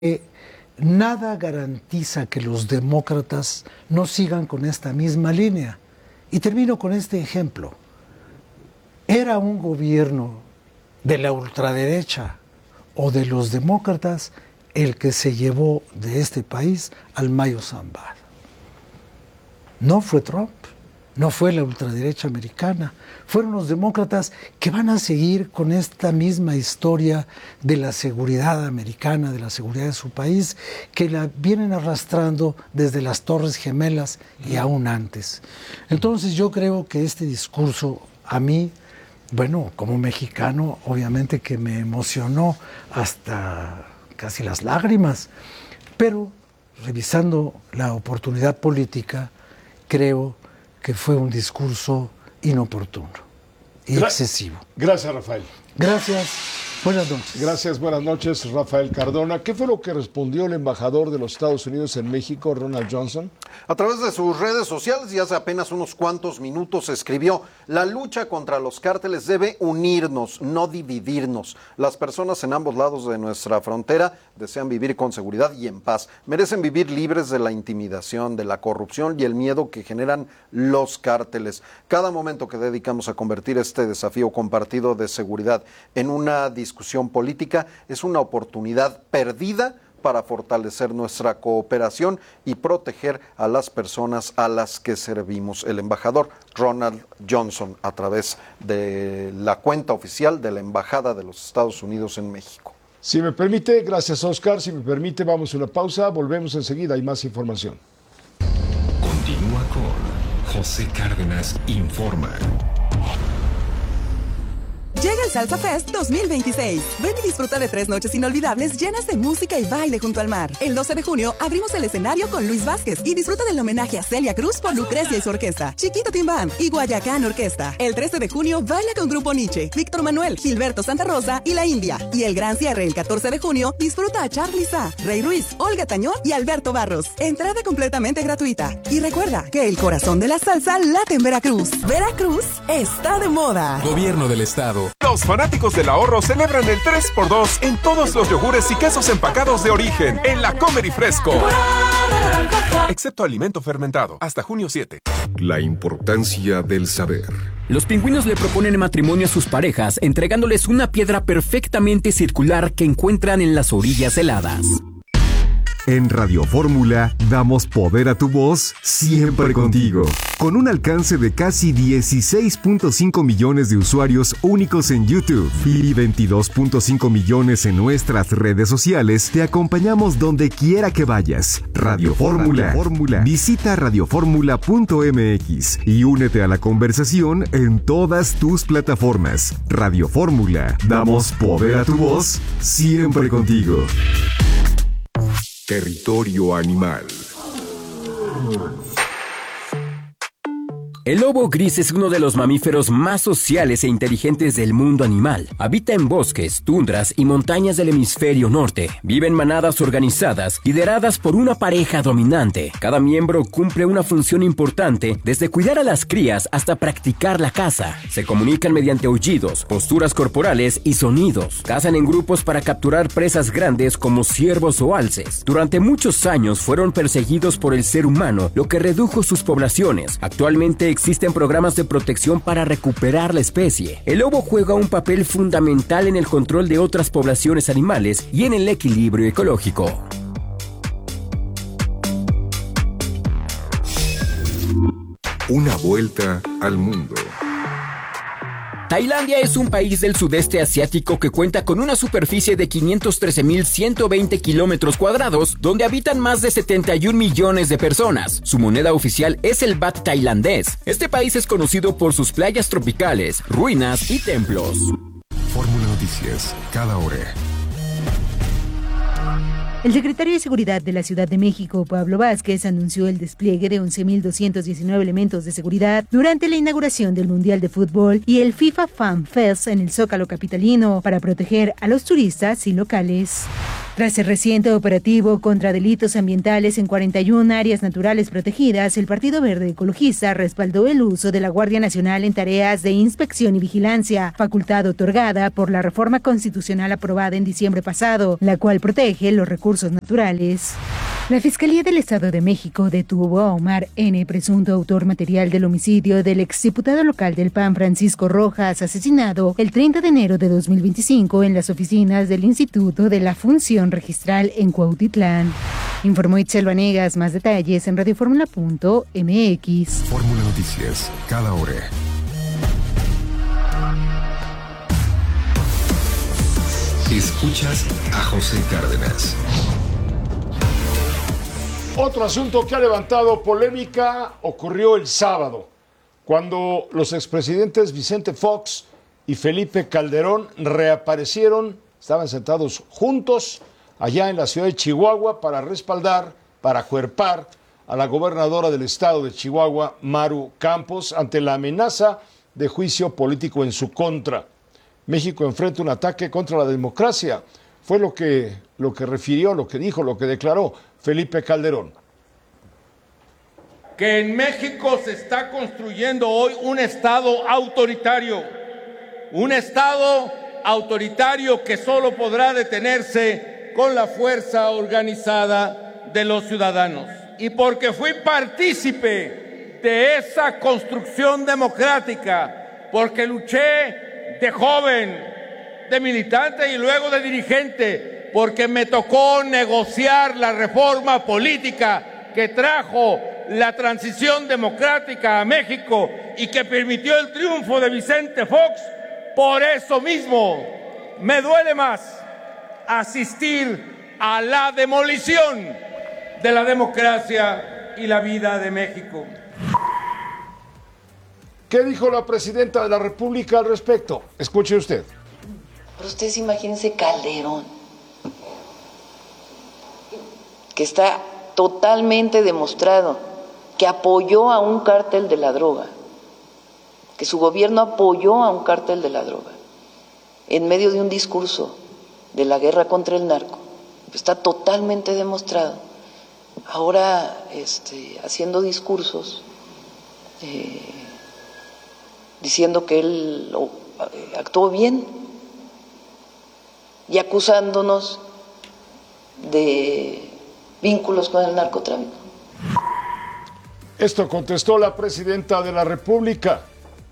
nada garantiza que los demócratas no sigan con esta misma línea. Y termino con este ejemplo. Era un gobierno de la ultraderecha o de los demócratas el que se llevó de este país al Mayo Zambada. No fue Trump, no fue la ultraderecha americana, fueron los demócratas que van a seguir con esta misma historia de la seguridad americana, de la seguridad de su país, que la vienen arrastrando desde las Torres Gemelas y aún antes. Entonces yo creo que este discurso a mí, bueno, como mexicano, obviamente que me emocionó hasta casi las lágrimas, pero revisando la oportunidad política, creo que fue un discurso inoportuno y excesivo. Gracias, Rafael. Gracias. Buenas noches. Gracias, buenas noches, Rafael Cardona. ¿Qué fue lo que respondió el embajador de los Estados Unidos en México, Ronald Johnson? A través de sus redes sociales y hace apenas unos cuantos minutos escribió: la lucha contra los cárteles debe unirnos, no dividirnos. Las personas en ambos lados de nuestra frontera desean vivir con seguridad y en paz. Merecen vivir libres de la intimidación, de la corrupción y el miedo que generan los cárteles. Cada momento que dedicamos a convertir este desafío compartido de seguridad en una discusión política es una oportunidad perdida para fortalecer nuestra cooperación y proteger a las personas a las que servimos. El embajador Ronald Johnson, a través de la cuenta oficial de la Embajada de los Estados Unidos en México. Si me permite, gracias, Oscar. Si me permite, vamos a una pausa. Volvemos enseguida. Hay más información. Continúa con José Cárdenas Informa. Llega el Salsa Fest 2026. Ven y disfruta de 3 noches inolvidables llenas de música y baile junto al mar. El 12 de junio abrimos el escenario con Luis Vázquez y disfruta del homenaje a Celia Cruz por Lucrecia y su orquesta, Chiquito Timbán y Guayacán Orquesta. El 13 de junio baila con Grupo Nietzsche, Víctor Manuel, Gilberto Santa Rosa y La India. Y el gran cierre el 14 de junio disfruta a Charly Sá, Rey Ruiz, Olga Tañón y Alberto Barros. Entrada completamente gratuita. Y recuerda que el corazón de la salsa late en Veracruz. Veracruz está de moda. Gobierno del Estado. Los fanáticos del ahorro celebran el 3x2 en todos los yogures y quesos empacados de origen en la Comer y Fresco. Excepto alimento fermentado, hasta junio 7. La importancia del saber. Los pingüinos le proponen matrimonio a sus parejas, entregándoles una piedra perfectamente circular que encuentran en las orillas heladas. En Radio Fórmula damos poder a tu voz siempre contigo. Con un alcance de casi 16.5 millones de usuarios únicos en YouTube y 22.5 millones en nuestras redes sociales, te acompañamos donde quiera que vayas. Radio Fórmula. Visita radioformula.mx y únete a la conversación en todas tus plataformas. Radio Fórmula. Damos poder a tu voz siempre contigo. Territorio animal. El lobo gris es uno de los mamíferos más sociales e inteligentes del mundo animal. Habita en bosques, tundras y montañas del hemisferio norte. Vive en manadas organizadas, lideradas por una pareja dominante. Cada miembro cumple una función importante, desde cuidar a las crías hasta practicar la caza. Se comunican mediante aullidos, posturas corporales y sonidos. Cazan en grupos para capturar presas grandes como ciervos o alces. Durante muchos años fueron perseguidos por el ser humano, lo que redujo sus poblaciones. Actualmente existen programas de protección para recuperar la especie. El lobo juega un papel fundamental en el control de otras poblaciones animales y en el equilibrio ecológico. Una vuelta al mundo. Tailandia es un país del sudeste asiático que cuenta con una superficie de 513.120 kilómetros cuadrados, donde habitan más de 71 millones de personas. Su moneda oficial es el baht tailandés. Este país es conocido por sus playas tropicales, ruinas y templos. Fórmula Noticias, cada hora. El secretario de Seguridad de la Ciudad de México, Pablo Vázquez, anunció el despliegue de 11.219 elementos de seguridad durante la inauguración del Mundial de Fútbol y el FIFA Fan Fest en el Zócalo capitalino para proteger a los turistas y locales. Tras el reciente operativo contra delitos ambientales en 41 áreas naturales protegidas, el Partido Verde Ecologista respaldó el uso de la Guardia Nacional en tareas de inspección y vigilancia, facultad otorgada por la reforma constitucional aprobada en diciembre pasado, la cual protege los recursos naturales. La Fiscalía del Estado de México detuvo a Omar N., presunto autor material del homicidio del exdiputado local del PAN Francisco Rojas, asesinado el 30 de enero de 2025 en las oficinas del Instituto de la Función Registral en Cuautitlán. Informó Itzel Vanegas. Más detalles en radioformula.mx. Fórmula Noticias, cada hora. Escuchas a José Cárdenas. Otro asunto que ha levantado polémica ocurrió el sábado, cuando los expresidentes Vicente Fox y Felipe Calderón reaparecieron, estaban sentados juntos allá en la ciudad de Chihuahua para respaldar, para acuerpar a la gobernadora del estado de Chihuahua, Maru Campos, ante la amenaza de juicio político en su contra. México enfrenta un ataque contra la democracia, fue lo que refirió, lo que dijo, lo que declaró Felipe Calderón. Que en México se está construyendo hoy un Estado autoritario que solo podrá detenerse con la fuerza organizada de los ciudadanos. Y porque fui partícipe de esa construcción democrática, porque luché de joven, de militante y luego de dirigente, porque me tocó negociar la reforma política que trajo la transición democrática a México y que permitió el triunfo de Vicente Fox. Por eso mismo me duele más asistir a la demolición de la democracia y la vida de México. ¿Qué dijo la presidenta de la República al respecto? Escuche usted. Pero ustedes imagínense Calderón, que está totalmente demostrado que apoyó a un cártel de la droga, que su gobierno apoyó a un cártel de la droga, en medio de un discurso de la guerra contra el narco. Está totalmente demostrado. Ahora haciendo discursos, diciendo que él actuó bien y acusándonos de vínculos con el narcotráfico. Esto contestó la presidenta de la República.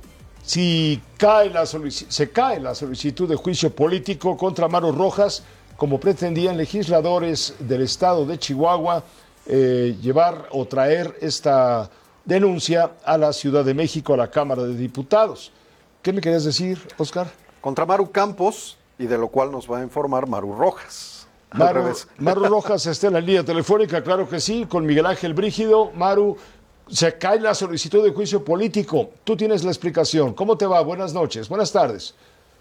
Si se cae la solicitud de juicio político contra Maru Rojas, como pretendían legisladores del estado de Chihuahua, llevar o traer esta denuncia a la Ciudad de México, a la Cámara de Diputados. ¿Qué me querías decir, Oscar? Contra Maru Campos, y de lo cual nos va a informar Maru Rojas. Maru Rojas está en la línea telefónica, claro que sí, con Miguel Ángel Brígido. Maru, se cae la solicitud de juicio político. Tú tienes la explicación. ¿Cómo te va? Buenas noches, buenas tardes.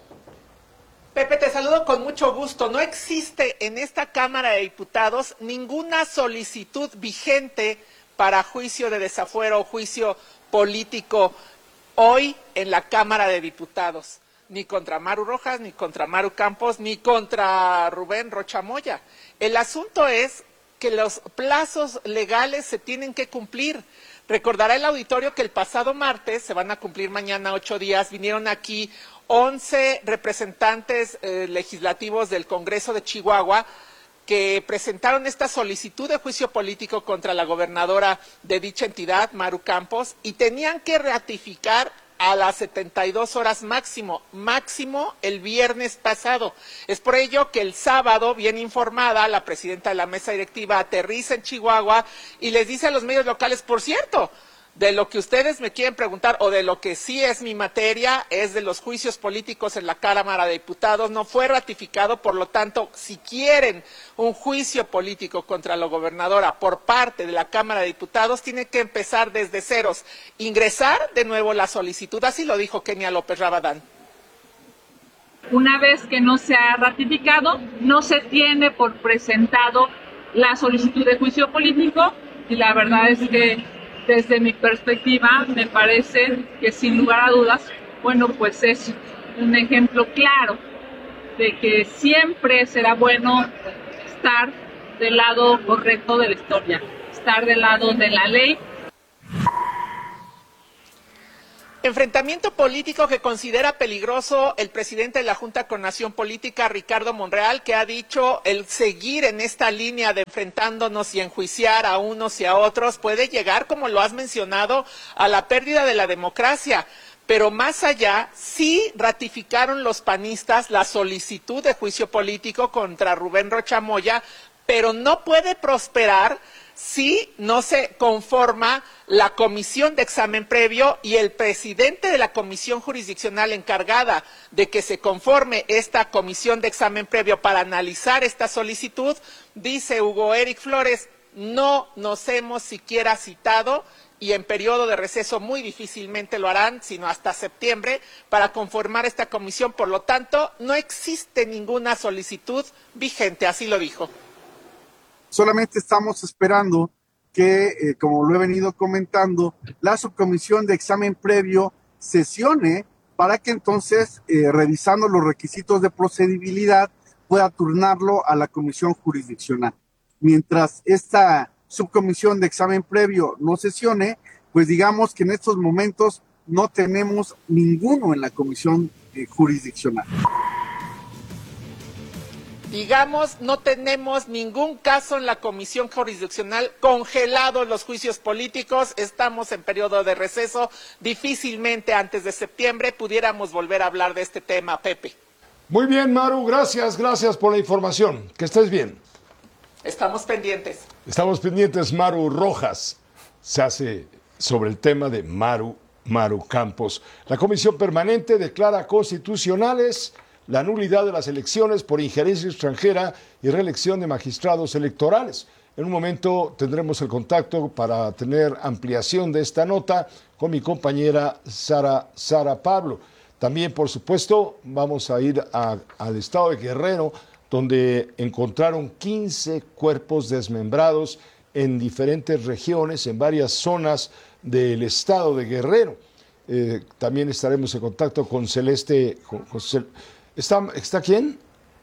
Pepe, te saludo con mucho gusto. No existe en esta Cámara de Diputados ninguna solicitud vigente para juicio de desafuero o juicio político hoy en la Cámara de Diputados. Ni contra Maru Rojas, ni contra Maru Campos, ni contra Rubén Rocha Moya. El asunto es que los plazos legales se tienen que cumplir. Recordará el auditorio que el pasado martes, se van a cumplir mañana 8 días, vinieron aquí 11 representantes legislativos del Congreso de Chihuahua que presentaron esta solicitud de juicio político contra la gobernadora de dicha entidad, Maru Campos, y tenían que ratificar a las 72 horas máximo el viernes pasado. Es por ello que el sábado, bien informada, la presidenta de la mesa directiva aterriza en Chihuahua y les dice a los medios locales, por cierto, de lo que ustedes me quieren preguntar o de lo que sí es mi materia, es de los juicios políticos en la Cámara de Diputados, no fue ratificado, por lo tanto, si quieren un juicio político contra la gobernadora por parte de la Cámara de Diputados, tiene que empezar desde ceros, ingresar de nuevo la solicitud, así lo dijo Kenia López Rabadán. Una vez que no se ha ratificado, no se tiene por presentado la solicitud de juicio político y la verdad es que desde mi perspectiva, me parece que sin lugar a dudas, bueno, pues es un ejemplo claro de que siempre será bueno estar del lado correcto de la historia, estar del lado de la ley. Enfrentamiento político que considera peligroso el presidente de la Junta de Coordinación Política, Ricardo Monreal, que ha dicho el seguir en esta línea de enfrentándonos y enjuiciar a unos y a otros puede llegar, como lo has mencionado, a la pérdida de la democracia. Pero más allá, sí ratificaron los panistas la solicitud de juicio político contra Rubén Rocha Moya, pero no puede prosperar si no se conforma la comisión de examen previo, y el presidente de la comisión jurisdiccional encargada de que se conforme esta comisión de examen previo para analizar esta solicitud, dice Hugo Eric Flores, no nos hemos siquiera citado y en periodo de receso muy difícilmente lo harán, sino hasta septiembre, para conformar esta comisión. Por lo tanto, no existe ninguna solicitud vigente, así lo dijo. Solamente estamos esperando que, como lo he venido comentando, la subcomisión de examen previo sesione para que entonces, revisando los requisitos de procedibilidad, pueda turnarlo a la comisión jurisdiccional. Mientras esta subcomisión de examen previo no sesione, pues digamos que en estos momentos no tenemos ninguno en la comisión jurisdiccional. Digamos, no tenemos ningún caso en la comisión jurisdiccional, congelados los juicios políticos, estamos en periodo de receso, difícilmente antes de septiembre pudiéramos volver a hablar de este tema, Pepe. Muy bien, Maru, gracias por la información, que estés bien. Estamos pendientes. Estamos pendientes, Maru Rojas, se hace sobre el tema de Maru Campos. La Comisión Permanente declara constitucionales la nulidad de las elecciones por injerencia extranjera y reelección de magistrados electorales. En un momento tendremos el contacto para tener ampliación de esta nota con mi compañera Sara Pablo. También, por supuesto, vamos a ir al estado de Guerrero, donde encontraron 15 cuerpos desmembrados en diferentes regiones, en varias zonas del estado de Guerrero. También estaremos en contacto con Celeste. ¿Está quién?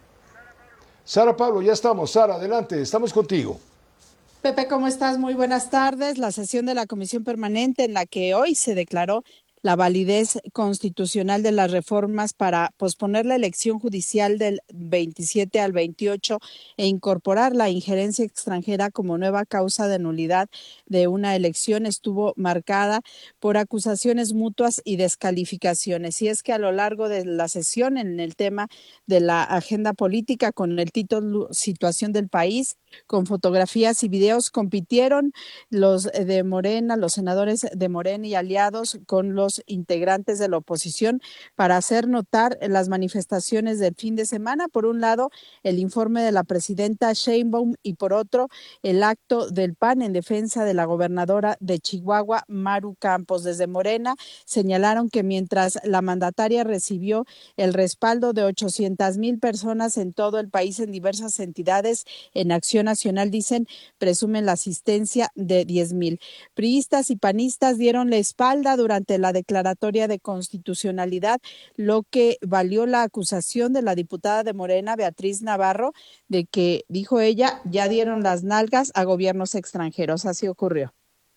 Sara Pablo, ya estamos. Sara, adelante, estamos contigo. Pepe, ¿cómo estás? Muy buenas tardes. La sesión de la Comisión Permanente en la que hoy se declaró la validez constitucional de las reformas para posponer la elección judicial del 27 al 28 e incorporar la injerencia extranjera como nueva causa de nulidad de una elección estuvo marcada por acusaciones mutuas y descalificaciones. Y es que a lo largo de la sesión en el tema de la agenda política con el título Situación del país, con fotografías y videos, compitieron los de Morena, los senadores de Morena y aliados con los integrantes de la oposición para hacer notar las manifestaciones del fin de semana. Por un lado, el informe de la presidenta Sheinbaum y por otro, el acto del PAN en defensa de la gobernadora de Chihuahua, Maru Campos. Desde Morena señalaron que mientras la mandataria recibió el respaldo de 800,000 personas en todo el país en diversas entidades, en Acción Nacional, dicen, presumen la asistencia de 10,000. Priistas y panistas dieron la espalda durante la declaratoria de constitucionalidad, lo que valió la acusación de la diputada de Morena, Beatriz Navarro, de que, dijo ella, ya dieron las nalgas a gobiernos extranjeros. Así ocurrió.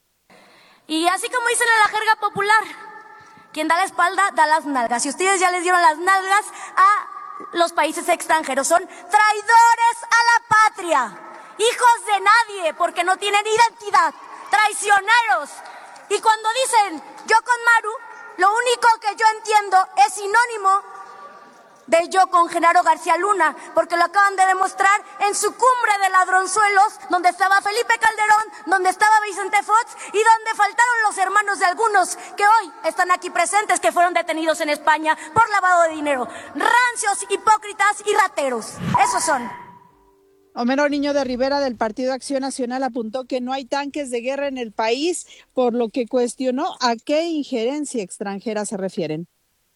Y así como dicen en la jerga popular, quien da la espalda da las nalgas. Y ustedes ya les dieron las nalgas a los países extranjeros. Son traidores a la patria, hijos de nadie, porque no tienen identidad, traicioneros. Y cuando dicen yo con Maru, lo único que yo entiendo es sinónimo de yo con Genaro García Luna, porque lo acaban de demostrar en su cumbre de ladronzuelos, donde estaba Felipe Calderón, donde estaba Vicente Fox y donde faltaron los hermanos de algunos que hoy están aquí presentes, que fueron detenidos en España por lavado de dinero. Rancios, hipócritas y rateros. Esos son. Homero Niño de Rivera del Partido Acción Nacional apuntó que no hay tanques de guerra en el país, por lo que cuestionó a qué injerencia extranjera se refieren.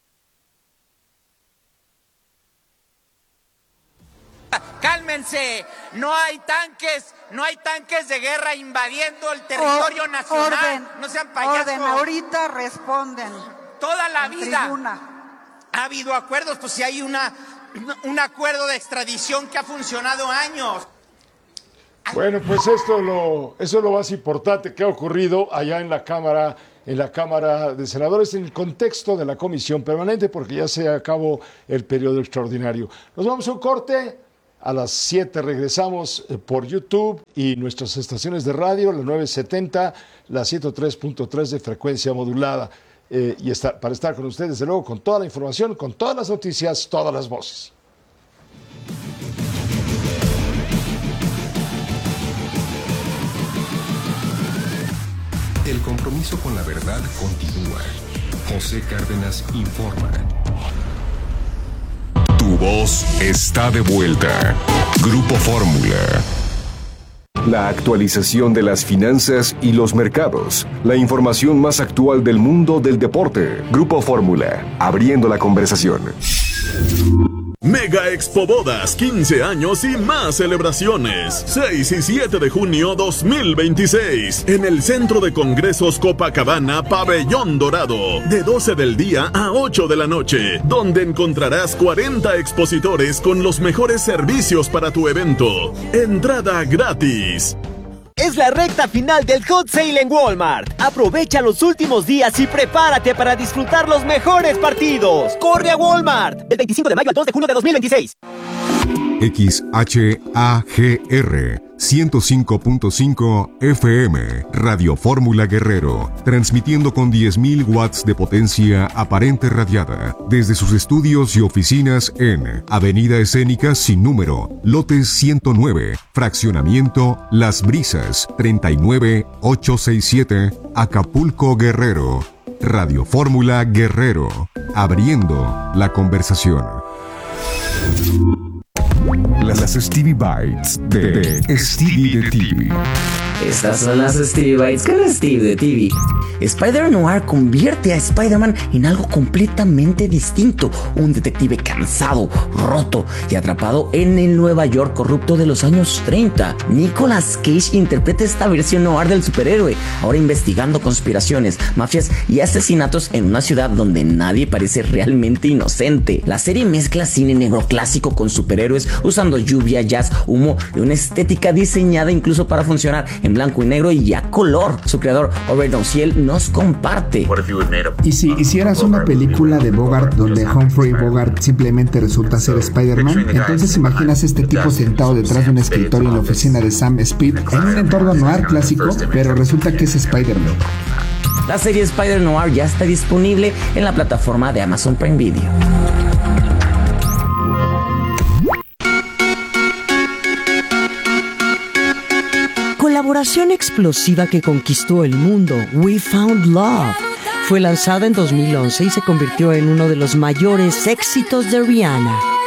Cálmense, no hay tanques de guerra invadiendo el territorio nacional. Orden, no sean payasos. Orden, ahorita responden. Toda la vida Tribuna. Ha habido acuerdos, pues si hay un acuerdo de extradición que ha funcionado años. Bueno, pues eso es lo más importante que ha ocurrido allá en la Cámara de Senadores en el contexto de la Comisión Permanente, porque ya se acabó el periodo extraordinario. Nos vamos a un corte. A las 7 regresamos por YouTube y nuestras estaciones de radio, la 970, la 103.3 de frecuencia modulada. Para estar con ustedes, desde luego, con toda la información, con todas las noticias, todas las voces. El compromiso con la verdad continúa. José Cárdenas informa. Tu voz está de vuelta. Grupo Fórmula. La actualización de las finanzas y los mercados. La información más actual del mundo del deporte. Grupo Fórmula. Abriendo la conversación. Mega Expo Bodas, 15 años y más celebraciones. 6 y 7 de junio 2026. En el Centro de Congresos Copacabana, Pabellón Dorado. De 12 del día a 8 de la noche. Donde encontrarás 40 expositores con los mejores servicios para tu evento. Entrada gratis. Es la recta final del Hot Sale en Walmart. Aprovecha los últimos días y prepárate para disfrutar los mejores partidos. ¡Corre a Walmart! Del 25 de mayo al 2 de junio de 2026. XHAGR 105.5 FM Radio Fórmula Guerrero, transmitiendo con 10.000 watts de potencia aparente radiada desde sus estudios y oficinas en Avenida Escénica sin número, lote 109, fraccionamiento Las Brisas, 39867, Acapulco, Guerrero. Radio Fórmula Guerrero, abriendo la conversación. Las Stevie Bites de Stevie de TV. Estas son las Stevie Bites con Steve de TV. Spider-Noir convierte a Spider-Man en algo completamente distinto. Un detective cansado, roto y atrapado en el Nueva York corrupto de los años 30. Nicolas Cage interpreta esta versión noir del superhéroe, ahora investigando conspiraciones, mafias y asesinatos en una ciudad donde nadie parece realmente inocente. La serie mezcla cine negro clásico con superhéroes, usando lluvia, jazz, humo y una estética diseñada incluso para funcionar en blanco y negro y a color. Su creador, Robert Downhill, nos comparte. ¿Y si hicieras una película de Bogart donde Humphrey Bogart simplemente resulta ser Spider-Man? Entonces imaginas este tipo sentado detrás de un escritorio en la oficina de Sam Speed en un entorno noir clásico, pero resulta que es Spider-Man. La serie Spider-Noir ya está disponible en la plataforma de Amazon Prime Video. Colaboración explosiva que conquistó el mundo, We Found Love. Fue lanzada en 2011 y se convirtió en uno de los mayores éxitos de Rihanna.